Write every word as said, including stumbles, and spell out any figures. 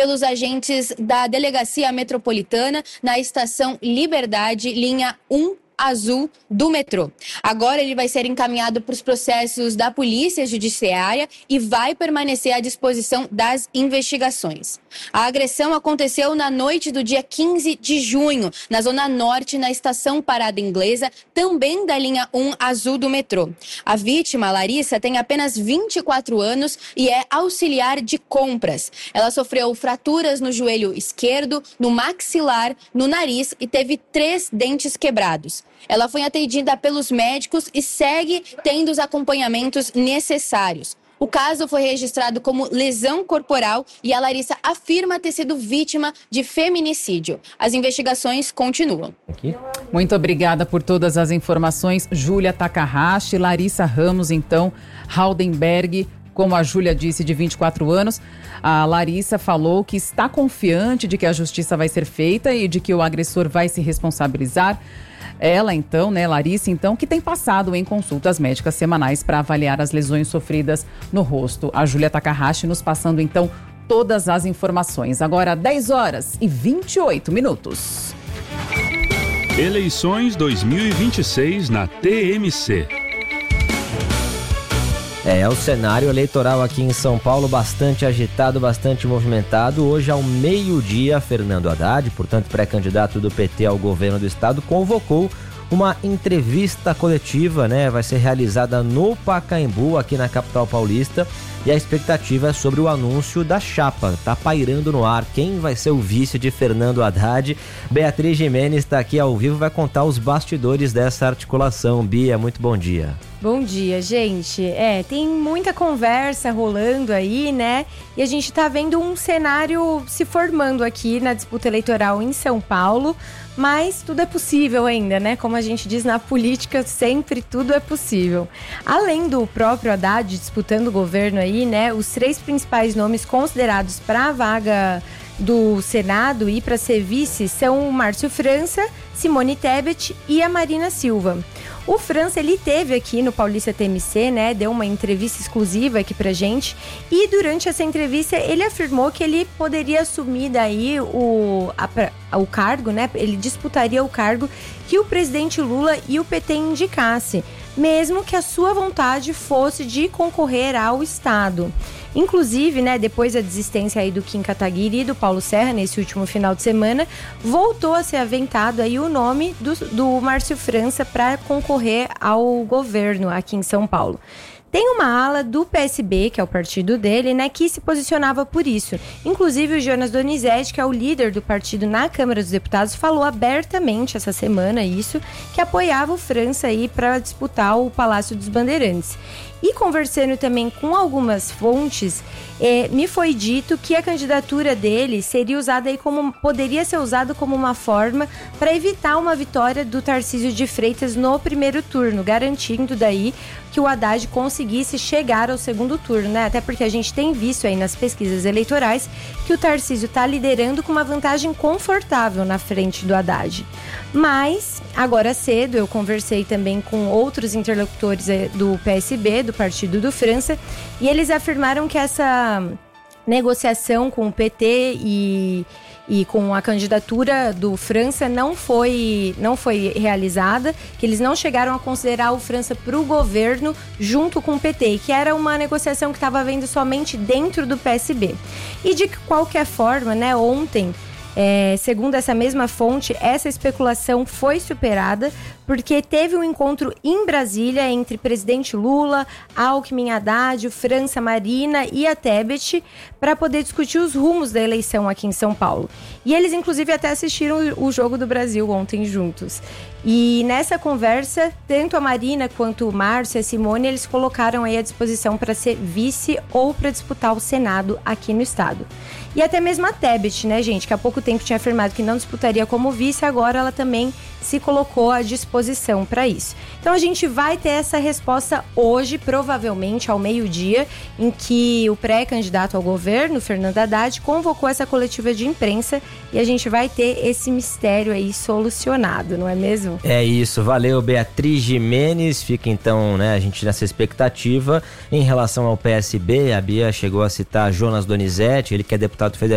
pelos agentes da Delegacia Metropolitana na estação Liberdade, linha um azul do metrô. Agora ele vai ser encaminhado para os processos da Polícia Judiciária e vai permanecer à disposição das investigações. A agressão aconteceu na noite do dia quinze de junho, na Zona Norte, na estação Parada Inglesa, também da linha um azul do metrô. A vítima, Larissa, tem apenas vinte e quatro anos e é auxiliar de compras. Ela sofreu fraturas no joelho esquerdo, no maxilar, no nariz e teve três dentes quebrados. Ela foi atendida pelos médicos e segue tendo os acompanhamentos necessários. O caso foi registrado como lesão corporal e a Larissa afirma ter sido vítima de feminicídio. As investigações continuam. Aqui. Muito obrigada por todas as informações, Júlia Takahashi. Larissa Ramos, então, Haldenberg, como a Júlia disse, de vinte e quatro anos. A Larissa falou que está confiante de que a justiça vai ser feita e de que o agressor vai se responsabilizar. Ela, então, né, Larissa, então, que tem passado em consultas médicas semanais para avaliar as lesões sofridas no rosto. A Júlia Takahashi nos passando, então, todas as informações. Agora, dez horas e vinte e oito minutos. Eleições dois mil e vinte e seis na T M C. É, o cenário eleitoral aqui em São Paulo bastante agitado, bastante movimentado. Hoje, ao meio-dia, Fernando Haddad, portanto pré-candidato do P T ao governo do estado, convocou uma entrevista coletiva, né? Vai ser realizada no Pacaembu, aqui na capital paulista, e a expectativa é sobre o anúncio da chapa. Tá pairando no ar quem vai ser o vice de Fernando Haddad. Beatriz Gimenez está aqui ao vivo, vai contar os bastidores dessa articulação. Bia, muito bom dia. Bom dia, gente. É, tem muita conversa rolando aí, né? E a gente tá vendo um cenário se formando aqui na disputa eleitoral em São Paulo, mas tudo é possível ainda, né? Como a gente diz na política, sempre tudo é possível. Além do próprio Haddad disputando o governo aí, né? Os três principais nomes considerados para a vaga do Senado e para ser vice são o Márcio França, Simone Tebet e a Marina Silva. O França, ele teve aqui no Paulista T M C, né, deu uma entrevista exclusiva aqui pra gente, e durante essa entrevista ele afirmou que ele poderia assumir daí o, a, o cargo, né, ele disputaria o cargo que o presidente Lula e o P T indicassem, mesmo que a sua vontade fosse de concorrer ao Estado. Inclusive, né, depois da desistência aí do Kim Kataguiri e do Paulo Serra nesse último final de semana, voltou a ser aventado aí o nome do, do Márcio França para concorrer ao governo aqui em São Paulo. Tem uma ala do P S B, que é o partido dele, né, que se posicionava por isso. Inclusive, o Jonas Donizete, que é o líder do partido na Câmara dos Deputados, falou abertamente essa semana isso, que apoiava o França aí para disputar o Palácio dos Bandeirantes. E conversando também com algumas fontes, é, me foi dito que a candidatura dele seria usada aí como, poderia ser usada como uma forma para evitar uma vitória do Tarcísio de Freitas no primeiro turno, garantindo daí que o Haddad conseguisse chegar ao segundo turno, né? Até porque a gente tem visto aí nas pesquisas eleitorais que o Tarcísio está liderando com uma vantagem confortável na frente do Haddad. Mas, agora cedo, eu conversei também com outros interlocutores do P S B, do partido do França, e eles afirmaram que essa negociação com o P T e... e com a candidatura do França não foi, não foi realizada, que eles não chegaram a considerar o França para o governo junto com o P T, que era uma negociação que estava havendo somente dentro do P S B. E de qualquer forma, né, ontem, é, segundo essa mesma fonte, essa especulação foi superada porque teve um encontro em Brasília entre presidente Lula, Alckmin, Haddad, o França, Marina e a Tebet para poder discutir os rumos da eleição aqui em São Paulo. E eles, inclusive, até assistiram o Jogo do Brasil ontem juntos. E nessa conversa, tanto a Marina quanto o Márcio e a Simone, eles colocaram aí à disposição para ser vice ou para disputar o Senado aqui no estado. E até mesmo a Tebet, né, gente, que há pouco tempo tinha afirmado que não disputaria como vice, agora ela também se colocou à disposição para isso. Então a gente vai ter essa resposta hoje, provavelmente ao meio-dia, em que o pré-candidato ao governo, Fernando Haddad, convocou essa coletiva de imprensa e a gente vai ter esse mistério aí solucionado, não é mesmo? É isso, valeu Beatriz Gimenez. Fica então, né, a gente nessa expectativa. Em relação ao P S B, a Bia chegou a citar Jonas Donizete, ele que é deputado federal